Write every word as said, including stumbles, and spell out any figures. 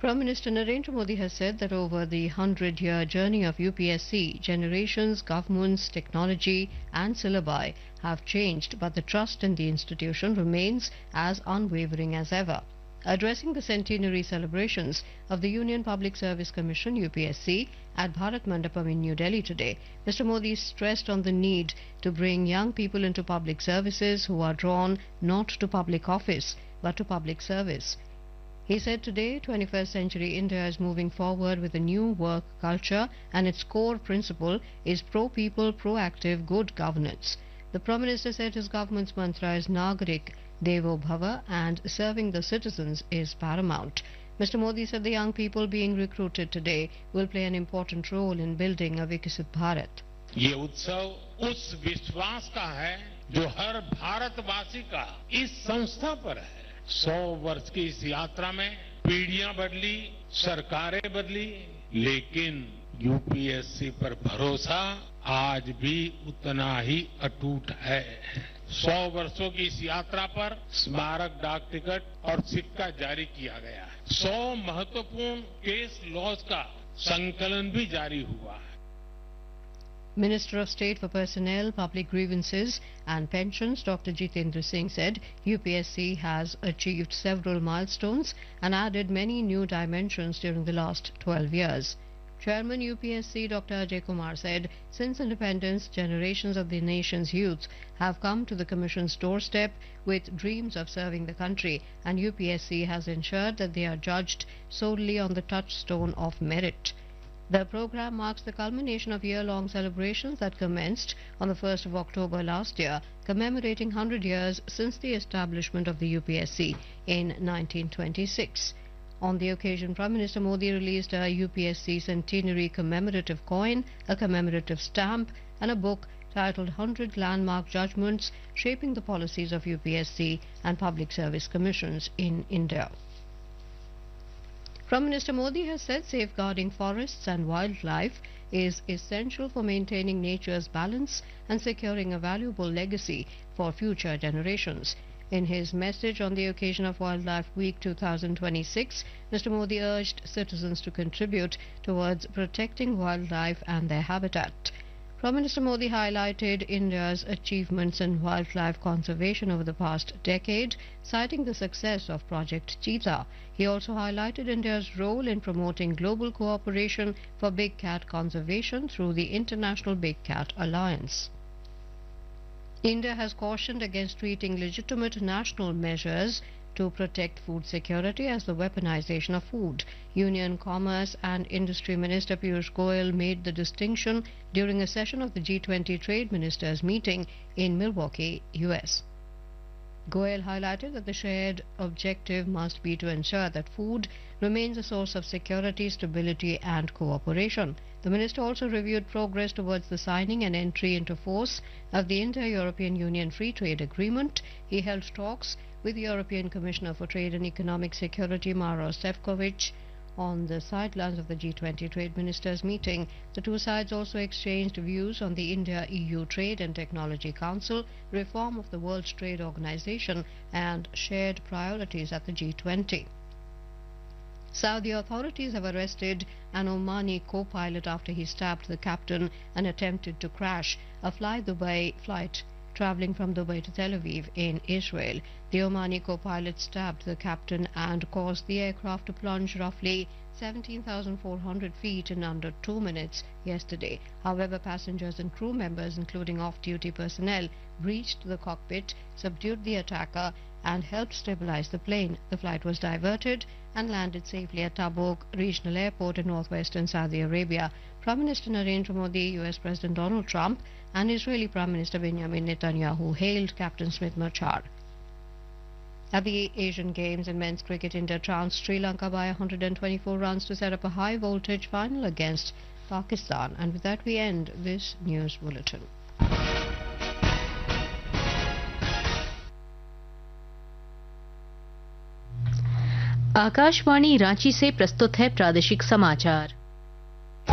Prime Minister Narendra Modi has said that over the hundred-year journey of U P S C, generations, governments, technology and syllabi have changed, but the trust in the institution remains as unwavering as ever. Addressing the centenary celebrations of the Union Public Service Commission U P S C at Bharat Mandapam in New Delhi today, Mister Modi stressed on the need to bring young people into public services who are drawn not to public office but to public service. He said today, twenty-first century India is moving forward with a new work culture and its core principle is pro-people, proactive, good governance. The Prime Minister said his government's mantra is Nagarik Devo Bhava and serving the citizens is paramount. Mister Modi said the young people being recruited today will play an important role in building a Viksit Bharat. ये उत्सव उस विश्वास का है जो हर भारतवासी का इस संस्था पर है। सौ वर्ष की इस यात्रा में पीढ़ियां बदली, सरकारें बदली, लेकिन यू पी एस सी पर भरोसा आज भी उतना ही अटूट है। सौ वर्षों की इस यात्रा पर स्मारक डाक टिकट और सिक्का जारी किया गया है। सौ महत्वपूर्ण केस लॉज का संकलन भी जारी हुआ है। Minister of State for Personnel, Public Grievances and Pensions, Doctor Jitendra Singh said U P S C has achieved several milestones and added many new dimensions during the last twelve years. Chairman U P S C Doctor Ajay Kumar said since independence, generations of the nation's youth have come to the Commission's doorstep with dreams of serving the country, and U P S C has ensured that they are judged solely on the touchstone of merit. The program marks the culmination of year-long celebrations that commenced on the first of October last year, commemorating one hundred years since the establishment of the U P S C in nineteen twenty-six. On the occasion, Prime Minister Modi released a U P S C centenary commemorative coin, a commemorative stamp and a book titled one hundred Landmark Judgments Shaping the Policies of U P S C and Public Service Commissions in India. Prime Minister Modi has said safeguarding forests and wildlife is essential for maintaining nature's balance and securing a valuable legacy for future generations. In his message on the occasion of Wildlife Week two thousand twenty-six, Mister Modi urged citizens to contribute towards protecting wildlife and their habitat. Prime Minister Modi highlighted India's achievements in wildlife conservation over the past decade, citing the success of Project Cheetah. He also highlighted India's role in promoting global cooperation for big cat conservation through the International Big Cat Alliance. India has cautioned against treating legitimate national measures to protect food security as the weaponization of food. Union Commerce and Industry Minister Piyush Goyal made the distinction during a session of the G twenty Trade Ministers meeting in Milwaukee, U S. Goyal highlighted that the shared objective must be to ensure that food remains a source of security, stability and cooperation. The minister also reviewed progress towards the signing and entry into force of the India-European Union Free Trade Agreement. He held talks with the European Commissioner for Trade and Economic Security, Maros Sefcovic, on the sidelines of the G twenty Trade Ministers meeting. The two sides also exchanged views on the India-E U Trade and Technology Council, reform of the World Trade Organization and shared priorities at the G twenty. Saudi authorities have arrested an Omani co-pilot after he stabbed the captain and attempted to crash a Fly Dubai flight traveling from Dubai to Tel Aviv in Israel. The Omani co-pilot stabbed the captain and caused the aircraft to plunge roughly seventeen thousand four hundred feet in under two minutes yesterday. However, passengers and crew members, including off-duty personnel, breached the cockpit, subdued the attacker and helped stabilize the plane. The flight was diverted and landed safely at Tabuk Regional Airport in northwestern Saudi Arabia. Prime Minister Narendra Modi, U S President Donald Trump and Israeli Prime Minister Benjamin Netanyahu hailed Captain Smith Machar. At the Asian Games in men's cricket, India trounced Sri Lanka by one hundred twenty-four runs to set up a high-voltage final against Pakistan. And with that, we end this news bulletin. Akashvani Ranchi से प्रस्तुत है प्रादेशिक समाचार।